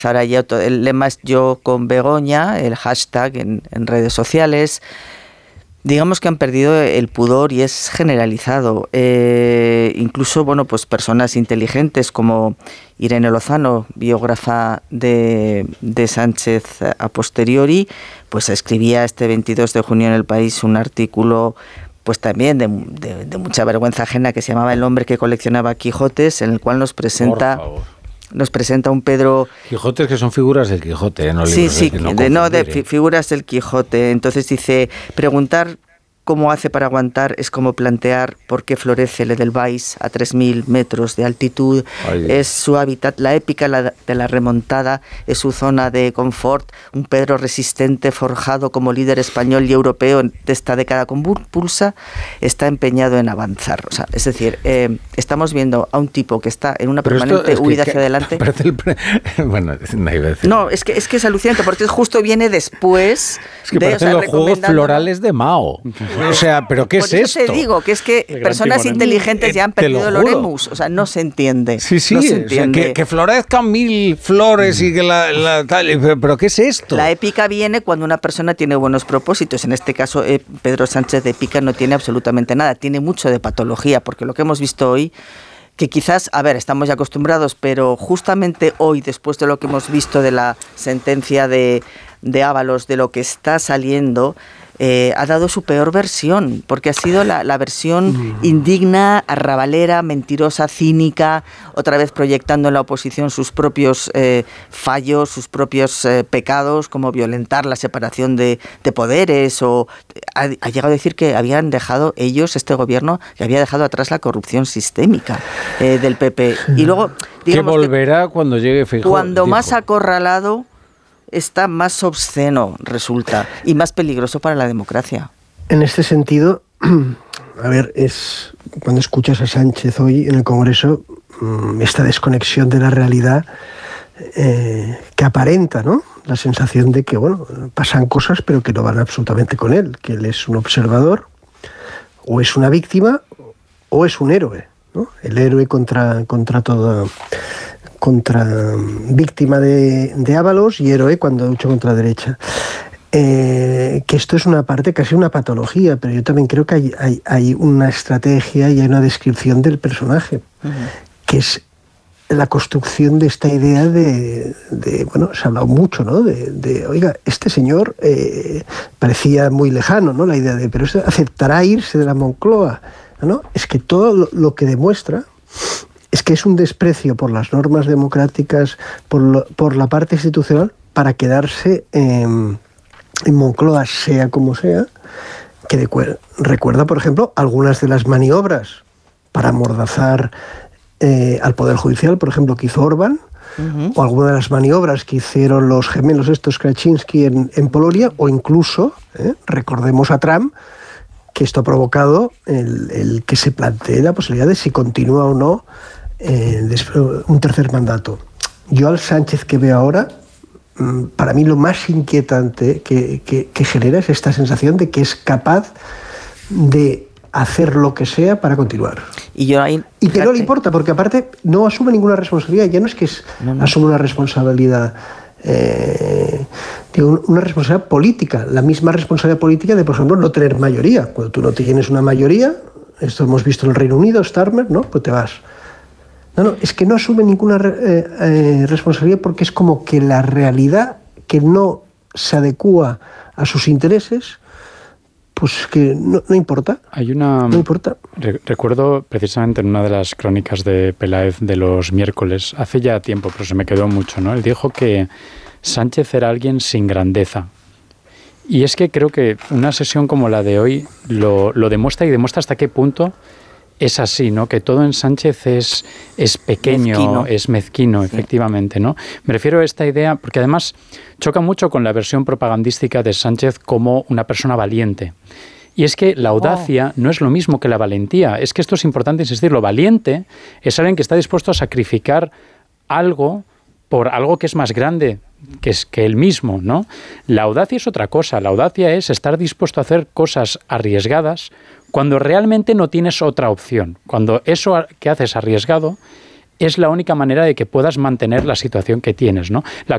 Ahora ya el lema es Yo con Begoña, el hashtag en redes sociales. Digamos que han perdido el pudor y es generalizado. Incluso, bueno, pues personas inteligentes como Irene Lozano, biógrafa de Sánchez a posteriori, pues escribía este 22 de junio en El País un artículo pues también de mucha vergüenza ajena que se llamaba El hombre que coleccionaba Quijotes, en el cual nos presenta un Pedro... Quijotes que son figuras del Quijote, no sí, libros. Sí, de figuras del Quijote. Entonces dice, preguntar cómo hace para aguantar es como plantear por qué florece el Edelweiss a 3.000 metros de altitud. Es su hábitat, la épica de la remontada es su zona de confort, un Pedro resistente forjado como líder español y europeo de esta década convulsa, está empeñado en avanzar. O sea, es decir, estamos viendo a un tipo que está en una permanente huida hacia adelante. Bueno, no iba a decir. No, es que es alucinante porque justo viene después. Es que parecen los juegos florales de Mao. O sea, ¿pero qué es esto? Por eso te digo que es que personas inteligentes ya han perdido el oremus. O sea, no se entiende. Sí, no se entiende. O sea, que florezcan 1000 flores y que tal. ¿Pero qué es esto? La épica viene cuando una persona tiene buenos propósitos. En este caso, Pedro Sánchez de épica no tiene absolutamente nada. Tiene mucho de patología, porque lo que hemos visto hoy, que quizás, a ver, estamos ya acostumbrados, pero justamente hoy, después de lo que hemos visto de la sentencia de Ábalos, de lo que está saliendo, ha dado su peor versión, porque ha sido la versión indigna, arrabalera, mentirosa, cínica, otra vez proyectando en la oposición sus propios fallos, sus propios pecados, como violentar la separación de poderes, o ha llegado a decir que habían dejado ellos, este gobierno, que había dejado atrás la corrupción sistémica del PP. Y luego, digamos, que volverá cuando llegue Feijóo. Cuando más acorralado está, más obsceno resulta y más peligroso para la democracia. En este sentido, a ver, cuando escuchas a Sánchez hoy en el Congreso, esta desconexión de la realidad que aparenta, ¿no? La sensación de que, bueno, pasan cosas pero que no van absolutamente con él, que él es un observador, o es una víctima, o es un héroe, ¿no? El héroe contra víctima de Ábalos y héroe cuando lucha contra la derecha. Que esto es una parte, casi una patología, pero yo también creo que hay una estrategia y hay una descripción del personaje, que es la construcción de esta idea de bueno, se ha hablado mucho, ¿no? Oiga, este señor parecía muy lejano, ¿no? La idea pero aceptará irse de la Moncloa, ¿no? Es que todo lo que demuestra es que es un desprecio por las normas democráticas, por la parte institucional, para quedarse en Moncloa, sea como sea, que recuerda, por ejemplo, algunas de las maniobras para amordazar al Poder Judicial, por ejemplo, que hizo Orbán, o algunas de las maniobras que hicieron los gemelos estos Kaczynski en Polonia, o incluso, recordemos a Trump, que esto ha provocado el que se plantee la posibilidad de si continúa o no un tercer mandato. Yo al Sánchez que veo ahora, para mí lo más inquietante que genera es esta sensación de que es capaz de hacer lo que sea para continuar. Y que no le importa, porque aparte no asume ninguna responsabilidad. Ya no es que asume una responsabilidad, una responsabilidad política, la misma responsabilidad política de, por ejemplo, no tener mayoría. Cuando tú no tienes una mayoría, esto hemos visto en el Reino Unido, Starmer, ¿no? Pues te vas. No, es que no asume ninguna responsabilidad, porque es como que la realidad que no se adecúa a sus intereses, pues que no importa. No importa. Recuerdo precisamente en una de las crónicas de Peláez de los miércoles, hace ya tiempo, pero se me quedó mucho, ¿no? Él dijo que Sánchez era alguien sin grandeza. Y es que creo que una sesión como la de hoy lo demuestra, y demuestra hasta qué punto es así, ¿no? Que todo en Sánchez es pequeño, es mezquino, efectivamente, ¿no? Me refiero a esta idea, porque además choca mucho con la versión propagandística de Sánchez como una persona valiente. Y es que la audacia no es lo mismo que la valentía. Es que esto es importante insistirlo. Valiente es alguien que está dispuesto a sacrificar algo por algo que es más grande que él mismo, ¿no? La audacia es otra cosa. La audacia es estar dispuesto a hacer cosas arriesgadas cuando realmente no tienes otra opción. Cuando eso que haces arriesgado es la única manera de que puedas mantener la situación que tienes, ¿no? La